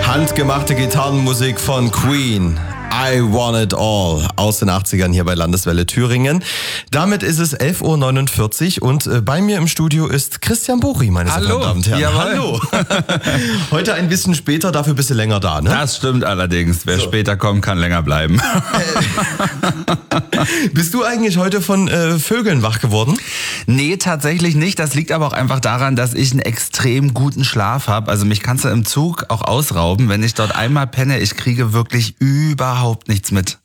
Handgemachte Gitarrenmusik von Queen. I Want It All aus den 80ern hier bei Landeswelle Thüringen. Damit ist es 11.49 Uhr und bei mir im Studio ist Christian Buchi, meine sehr verehrten Damen und Herren. Jawohl. Hallo. Heute ein bisschen später, dafür ein bisschen länger da, ne? Das stimmt allerdings. Wer später kommt, kann länger bleiben. Bist du eigentlich heute von Vögeln wach geworden? Nee, tatsächlich nicht. Das liegt aber auch einfach daran, dass ich einen extrem guten Schlaf habe. Also mich kannst du im Zug auch ausrauben. Wenn ich dort einmal penne, ich kriege wirklich überhaupt nichts mit.